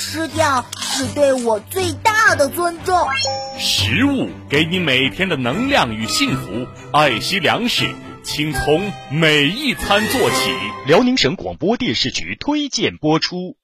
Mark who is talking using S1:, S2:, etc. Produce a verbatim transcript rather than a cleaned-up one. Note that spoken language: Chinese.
S1: 吃掉是对我最大的尊重。
S2: 食物给你每天的能量与幸福，爱惜粮食，请从每一餐做起。
S3: 辽宁省广播电视局推荐播出。